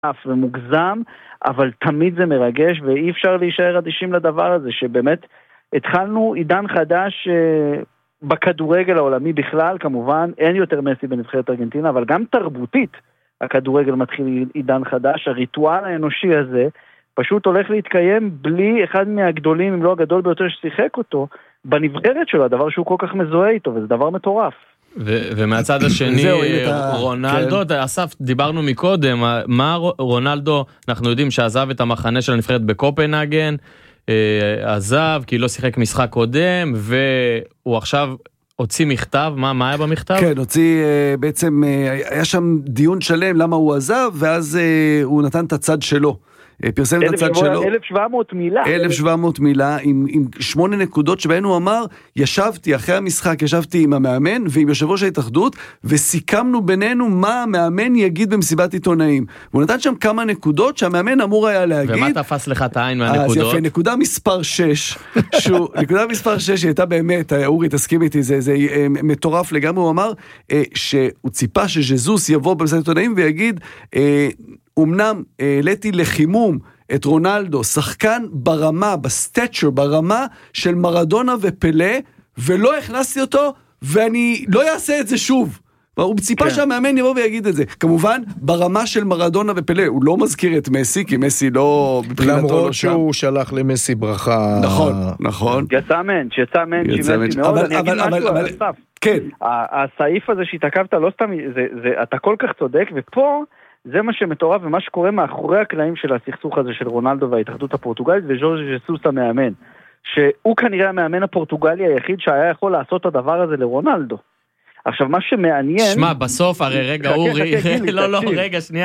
ומוגזם, אבל תמיד זה מרגש, ואי אפשר להישאר אדישים לדבר הזה, שבאמת התחלנו עידן חדש בכדורגל העולמי בכלל, כמובן, אין יותר מסי בנבחרת ארגנטינה, אבל גם תרבותית, הכדורגל מתחיל עידן חדש, הריטואל האנושי הזה, פשוט הולך להתקיים בלי אחד מהגדולים, אם לא הגדול ביותר ששיחק אותו, בנבחרת שלו, הדבר שהוא כל כך מזוהה איתו, וזה דבר מטורף. ומהצד השני, רונלדו, אסף, דיברנו מקודם, מה רונלדו, אנחנו יודעים שעזב את המחנה של הנבחרת בקופנהגן, עזב, כי לא שיחק משחק קודם, והוא עכשיו הוציא מכתב, מה היה במכתב? כן, הוציא, בעצם, היה שם דיון שלם למה הוא עזב, ואז הוא נתן את הצד שלו. פרסם את הצד שלו. 1700 מילה. 1700 מילה, עם 8 נקודות שבהן הוא אמר, ישבתי אחרי המשחק, ישבתי עם המאמן ועם יושב ראש ההתאחדות, וסיכמנו בינינו מה המאמן יגיד במסיבת עיתונאים. והוא נתן שם כמה נקודות שהמאמן אמור היה להגיד. ומה תפס לך את העין מהנקודות? אז יפה, נקודה מספר 6, נקודה מספר 6 הייתה באמת, אורי תסכים איתי, זה מטורף לגמרי, הוא אמר שהוא ציפה שז'זוס יבוא במסיבת עיתונאים ויגיד, אמנם העליתי לחימום את רונלדו, שחקן ברמה, בסטאצ'ר, ברמה של מרדונה ופלה, ולא הכנסתי אותו, ואני לא אעשה את זה שוב. הוא ציפה שהמאמן יבוא ויגיד את זה. כמובן, ברמה של מרדונה ופלה, הוא לא מזכיר את מסי, כי מסי לא... למרות שהוא שלח למסי ברכה... נכון, נכון. יצא מנץ', שימנתי מאוד, אני אגיד משהו על הסף. כן. הסעיף הזה שהתעכבת, לא סתם, אתה כל כך צודק, ופה... זה מה שמטורף ומה שקורה מאחורי הקלעים של הסכסוך הזה של רונלדו וההתאחדות הפורטוגלית וז'וז'ה ז'סוס המאמן, שהוא כנראה המאמן הפורטוגלי היחיד שהיה יכול לעשות את הדבר הזה לרונלדו. עכשיו מה שמעניין... שמע, בסוף, הרי רגע אורי, לא, רגע, שנייה.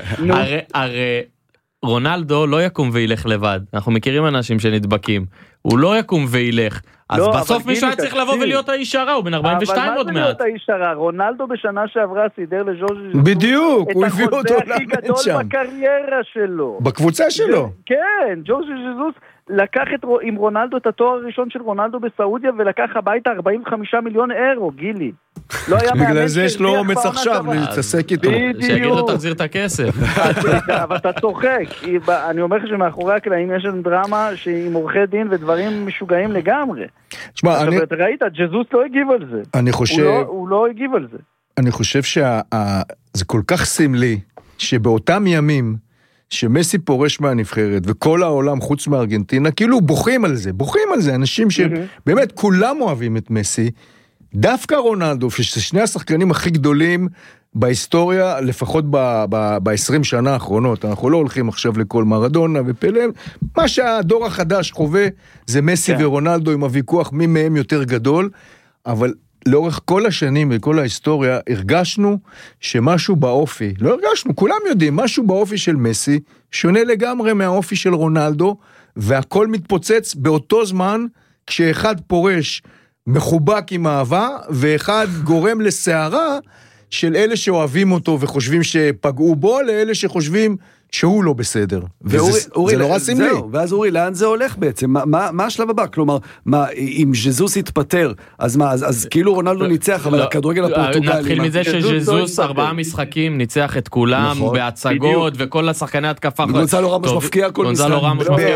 הרי רונלדו לא יקום וילך לבד, אנחנו מכירים אנשים שנדבקים, הוא לא יקום וילך, אז בסוף מישהו היה צריך לבוא ולהיות האיש הרע, הוא בן 42 עוד מעט. אבל מה זה להיות האיש הרע? רונלדו בשנה שעברה סידר לז'וז'ה ז'סוס בדיוק, הוא הביא אותו את החוזה הכי גדול בקריירה שלו. בקבוצה שלו. כן, ז'וז'ה ז'סוס לקח עם רונלדו את התואר הראשון של רונלדו בסעודיה, ולקח הביתה 45 מיליון אירו, גילי. בגלל זה יש לו אומץ עכשיו להתעסק איתו. שיגיד לו תחזיר את הכסף. אבל אתה צוחק. אני אומר לך שמאחורי הקלעים יש לנו דרמה עם עורכי דין ודברים משוגעים לגמרי. אתה ראית, ג'זוס לא הגיב על זה. הוא לא הגיב על זה. אני חושב שזה כל כך סמלי שבאותם ימים שמסי פורש מהנבחרת, וכל העולם חוץ מארגנטינה, כאילו בוכים על זה, אנשים שבאמת כולם אוהבים את מסי, דווקא רונלדו, שזה שני השחקנים הכי גדולים בהיסטוריה, לפחות ב-20 שנה האחרונות, אנחנו לא הולכים עכשיו לכל מרדונה ופלה, מה שהדור החדש חווה, זה מסי ורונלדו עם הוויכוח מי מהם יותר גדול, אבל לאורך כל השנים וכל ההיסטוריה, הרגשנו שמשהו באופי, לא הרגשנו, כולם יודעים, משהו באופי של מסי, שונה לגמרי מהאופי של רונלדו, והכל מתפוצץ באותו זמן, כשאחד פורש מחובק עם אהבה, ואחד גורם לסערה, של אלה שאוהבים אותו וחושבים שפגעו בו, לאלה שחושבים שהוא לא בסדר. זה נורא סמלי. ואז אורי, לאן זה הולך בעצם? מה השלב הבא? כלומר, אם ז'זוס יתפטר, אז מה? אז כאילו רונלדו ניצח, אבל הכדורגל הפורטוגלי... נתחיל מזה שז'זוס 4 משחקים, ניצח את כולם, בהצגות, וכל השחקני התקפה... גונזלו רמוס מפקיע כל משחק. גונזלו רמוס מפקיע,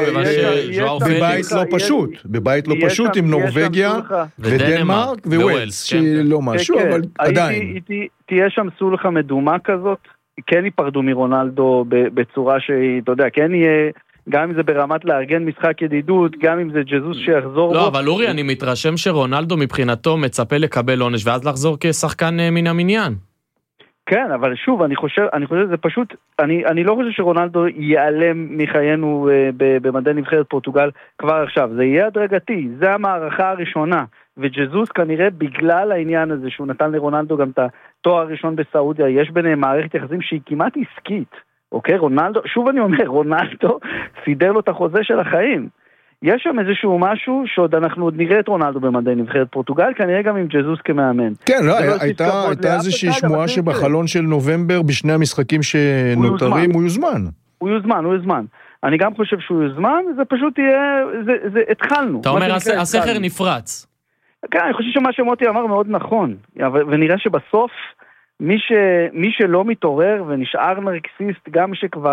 בבית לא פשוט. בבית לא פשוט עם נורווגיה, ודנמרק, ווילס, שלא משהו, אבל עדיין. תהיה שם סולחה מדומה כזאת, כן ייפרדו מרונלדו בצורה שהיא, אתה יודע, כן יהיה, גם אם זה ברמת לארגן משחק ידידות, גם אם זה ג'זוס שיחזור בו. לא, אבל אורי, אני מתרשם שרונלדו מבחינתו מצפה לקבל עונש, ואז לחזור כשחקן מן המניין. כן, אבל שוב, אני חושב, זה פשוט, אני לא חושב שרונלדו ייעלם מחיינו במדעי נבחרת פורטוגל כבר עכשיו, זה יהיה הדרגתי, זה המערכה הראשונה. וג'זוס כנראה בגלל העניין הזה שהוא נתן לרונלדו גם את התואר הראשון בסעודיה, יש ביניהם מערכת יחסים שהיא כמעט עסקית, אוקיי? רונלדו, שוב אני אומר, רונלדו סידר לו את החוזה של החיים. יש שם איזשהו משהו שעוד אנחנו עוד נראה את רונלדו במדעי נבחרת פורטוגל, כנראה גם עם ג'זוס כמאמן. כן, לא, הייתה איזושהי שמועה שבחלון של נובמבר בשני המשחקים שנותרים הוא יוזמן. הוא יוזמן. אני גם חושב שהוא יוזמן, זה פשוט יהיה, זה התחלנו. אתה אומר, הסכר נפרץ. כן, אני חושב שמה שמוטי אמר מאוד נכון, ונראה שבסוף מי שלא מתעורר ונשאר נרקסיסט גם שכבר